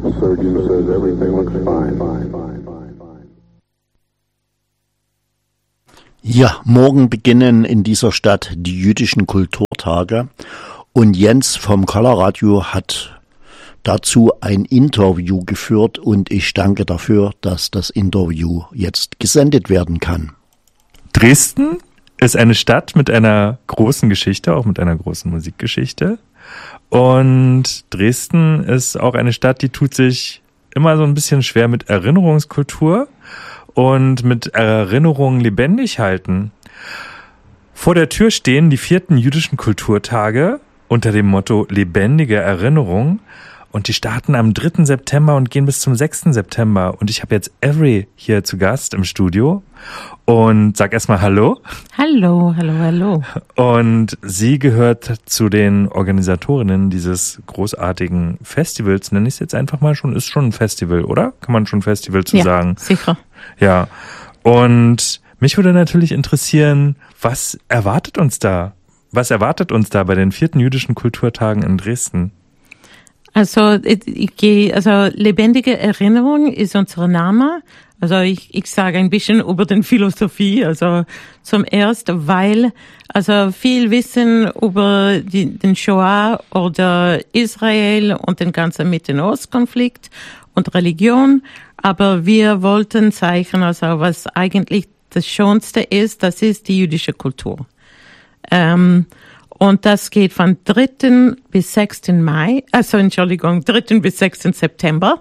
The surgeon says everything looks fine. Ja, morgen beginnen in dieser Stadt die jüdischen Kulturtage und Jens vom Color-Radio hat dazu ein Interview geführt und ich danke dafür, dass das Interview jetzt gesendet werden kann. Dresden ist eine Stadt mit einer großen Geschichte, auch mit einer großen Musikgeschichte. Und Dresden ist auch eine Stadt, die tut sich immer so ein bisschen schwer mit Erinnerungskultur und mit Erinnerungen lebendig halten. Vor der Tür stehen die 4. jüdischen Kulturtage unter dem Motto Lebendige Erinnerung. Und die starten am 3. September und gehen bis zum 6. September. Und ich habe jetzt Avery hier zu Gast im Studio. Und sag erstmal Hallo. Hallo, hallo, hallo. Und sie gehört zu den Organisatorinnen dieses großartigen Festivals. Nenne ich es jetzt einfach mal schon. Ist schon ein Festival, oder? Kann man schon Festival zu sagen? Ja, sicher. Ja. Und mich würde natürlich interessieren, was erwartet uns da? Was erwartet uns da bei den 4. jüdischen Kulturtagen in Dresden? Also lebendige Erinnerung ist unser Name. Also ich sage ein bisschen über den Philosophie. Also zum Ersten, weil viel Wissen über den Shoah oder Israel und den ganzen Mitten-Ost-Konflikt und Religion. Aber wir wollten zeigen, was eigentlich das Schönste ist, das ist die jüdische Kultur. Und das geht von 3. bis 6. 3. bis 6. September.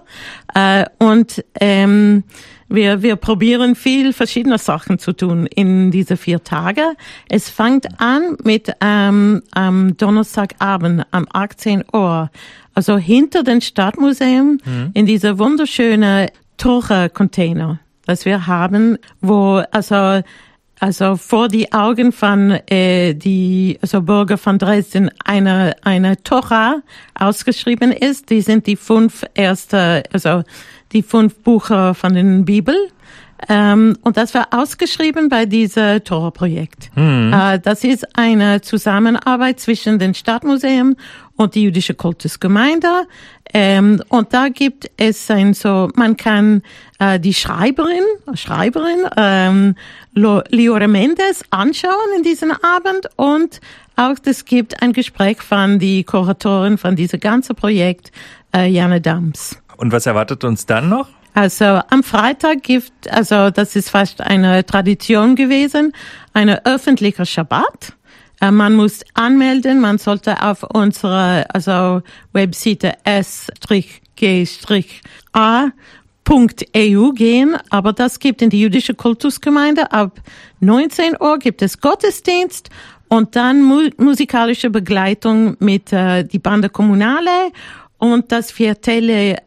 Wir probieren viel verschiedene Sachen zu tun in diese 4 Tage. Es fängt an mit am Donnerstagabend, am 18 Uhr. Also hinter dem Stadtmuseum in dieser wunderschönen Tora-Container, das wir haben, wo also vor die Augen von Bürger von Dresden eine Tora ausgeschrieben ist. Die sind die 5 Bücher von der Bibel. Und das war ausgeschrieben bei diesem Tora-Projekt. Das ist eine Zusammenarbeit zwischen dem Stadtmuseum und die jüdische Kultusgemeinde. Und da gibt es man kann die Schreiberin Liora Mendes anschauen in diesem Abend und auch es gibt ein Gespräch von die Kuratorin von diesem ganzen Projekt, Jana Dams. Und was erwartet uns dann noch? Also am Freitag das ist fast eine Tradition gewesen, eine öffentliche Schabbat. Man muss anmelden, man sollte auf unsere Webseite s-g-a.eu gehen, aber das gibt in die jüdische Kultusgemeinde. Ab 19 Uhr gibt es Gottesdienst und dann musikalische Begleitung mit die Bande Kommunale und das Viertelle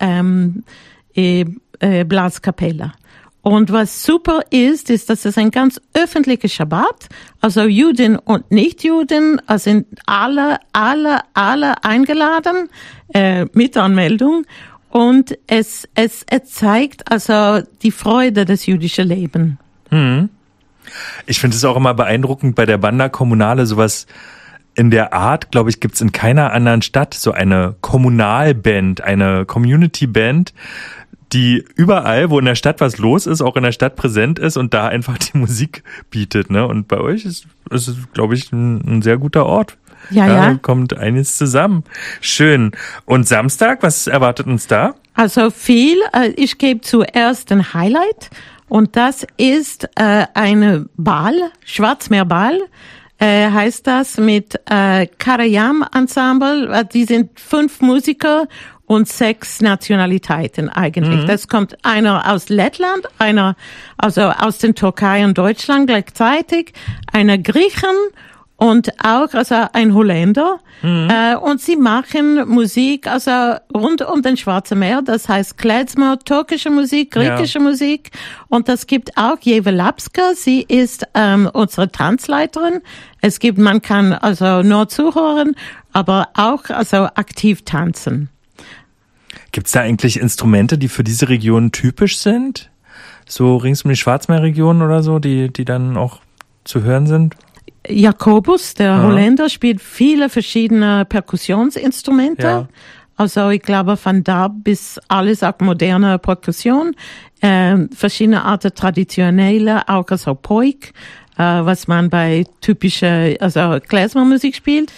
Blaskapelle. Und was super ist, dass es ein ganz öffentlicher Schabbat, also Juden und Nichtjuden, sind alle eingeladen, mit Anmeldung. Und es zeigt die Freude des jüdischen Lebens. Ich finde es auch immer beeindruckend bei der Banda Kommunale, sowas in der Art, glaube ich, gibt's in keiner anderen Stadt so eine Kommunalband, eine Community-Band, die überall, wo in der Stadt was los ist, auch in der Stadt präsent ist und da einfach die Musik bietet, ne? Und bei euch ist es, glaube ich, ein sehr guter Ort. Ja. Kommt einiges zusammen. Schön. Und Samstag, was erwartet uns da? Also viel. Ich gebe zuerst ein Highlight und das ist eine Ball, Schwarzmeerball. Heißt das mit Karayam Ensemble. Die sind 5 Musiker und 6 Nationalitäten eigentlich. Das kommt einer aus Lettland, einer aus den Türkei und Deutschland gleichzeitig, einer Griechen und auch ein Holländer. Und sie machen Musik rund um den Schwarzen Meer, das heißt Klezmer, türkische Musik, griechische Musik. Und das gibt auch Jeva Lapska, sie ist unsere Tanzleiterin. Man kann nur zuhören, aber auch aktiv tanzen. Gibt's da eigentlich Instrumente, die für diese Region typisch sind? So rings um die Schwarzmeerregion oder so, die dann auch zu hören sind? Jakobus, der Holländer, spielt viele verschiedene Perkussionsinstrumente. Also ich glaube von da bis alles auch moderne Perkussion, verschiedene Arten traditionelle, auch also Poik, was man bei typischer, also Klezmermusik spielt.